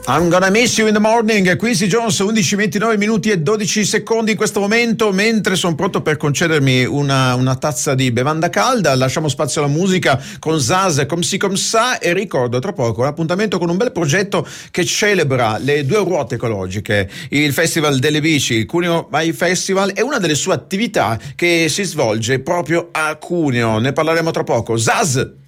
I'm gonna miss you in the morning. Quincy Jones, 11:29 minuti e 12 secondi in questo momento, mentre sono pronto per concedermi una tazza di bevanda calda. Lasciamo spazio alla musica con Zaz, Comme si comme ça, e ricordo tra poco l'appuntamento con un bel progetto che celebra le due ruote ecologiche, il Festival delle Bici, il Cuneo Bike Festival, è una delle sue attività che si svolge proprio a Cuneo. Ne parleremo tra poco. Zaz!